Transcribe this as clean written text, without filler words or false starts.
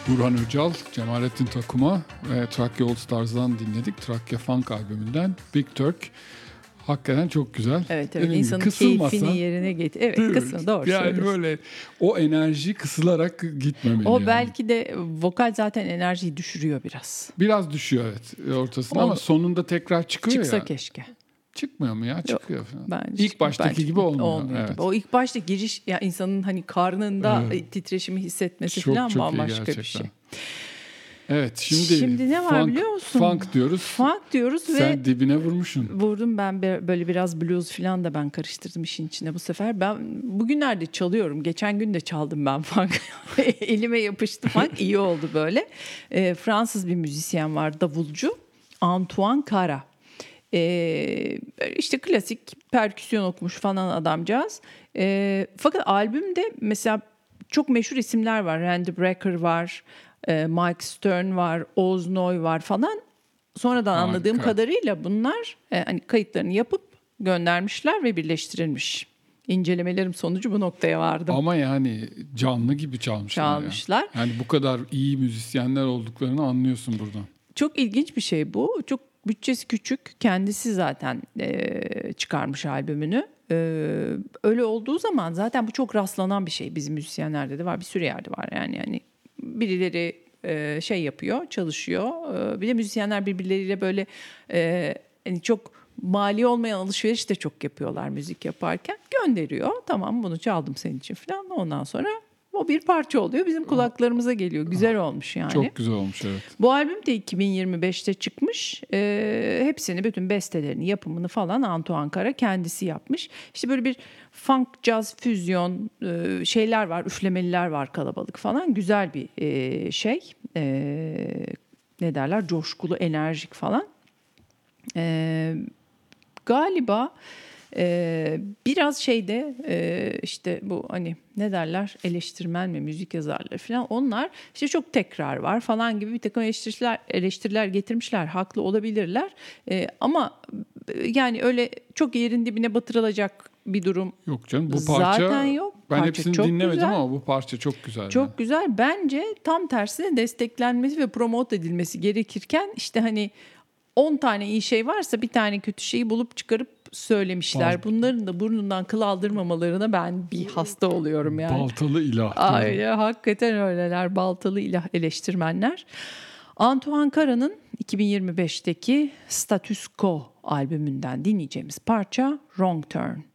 Burhan Öcal, Cemalettin Takuma ve Trakya All Stars'dan dinledik. Trakya Funk albümünden Big Turk. Hakikaten çok güzel. Evet, insanın keyfini yerine getir. Evet, kısmı doğru yani söylüyorsun. böyle o enerji kısılarak gitmemeli. O yani. Belki de vokal zaten enerjiyi düşürüyor biraz. Biraz düşüyor evet ortasında ama sonunda tekrar çıkıyor Çıksa ya. keşke. Çıkmıyor mu ya? Çıkıyor falan. Bence İlk baştaki gibi olmuyor. Evet. Gibi. O ilk başta giriş ya insanın hani karnında titreşimi hissetmesi çok, falan çok bambaşka bir şey. Evet şimdi ne var biliyor musun? Funk diyoruz. Funk diyoruz Sen dibine vurmuşsun. Vurdum ben böyle biraz blues falan da ben karıştırdım işin içine bu sefer. Ben bugünlerde çalıyorum. Geçen gün de çaldım ben funk. Elime yapıştı funk. İyi oldu böyle. Fransız bir müzisyen var, davulcu. Antoine Cara. İşte klasik perküsyon okumuş falan adamcağız. Fakat albümde mesela çok meşhur isimler var. Randy Brecker var. Mike Stern var, Oz Noy var falan. Sonradan anladığım kadarıyla bunlar hani kayıtlarını yapıp göndermişler ve birleştirilmiş. İncelemelerim sonucu bu noktaya vardım. Ama yani canlı gibi çalmışlar. Yani bu kadar iyi müzisyenler olduklarını anlıyorsun buradan. Çok ilginç bir şey bu. Çok bütçesi küçük. Kendisi zaten çıkarmış albümünü. Öyle olduğu zaman zaten bu çok rastlanan bir şey. Bizim müzisyenlerde de var. Bir sürü yerde var yani birileri şey yapıyor, çalışıyor. Bir de müzisyenler birbirleriyle böyle hani çok mali olmayan alışveriş de çok yapıyorlar müzik yaparken. Gönderiyor. Tamam bunu çaldım senin için falan. Ondan sonra o bir parça oluyor. Bizim kulaklarımıza geliyor. Güzel olmuş yani. Çok güzel olmuş evet. Bu albüm de 2025'te çıkmış. Hepsini, bütün bestelerini, yapımını falan Antoine Cara kendisi yapmış. İşte böyle bir funk, jazz, füzyon şeyler var, üflemeliler var kalabalık falan. Güzel bir şey. Ne derler? Coşkulu, enerjik falan. Galiba biraz şeyde işte bu hani ne derler, eleştirmen mi, müzik yazarları falan, onlar işte çok tekrar var falan gibi bir takım eleştiriler getirmişler, haklı olabilirler ama yani öyle çok yerin dibine batırılacak bir durum yok canım, bu parça zaten yok. Ben parça hepsini çok dinlemedim güzel. ama bu parça çok güzel. Çok güzel. Bence tam tersine desteklenmesi ve promote edilmesi gerekirken işte hani 10 tane iyi şey varsa bir tane kötü şeyi bulup çıkarıp söylemişler. Bunların da burnundan kıl aldırmamalarına ben bir hasta oluyorum yani. Baltalı ilah. Öyle, hakikaten öyleler. Baltalı ilah eleştirmenler. Antoine Cara'nın 2025'teki Status Quo albümünden dinleyeceğimiz parça Wrong Turn.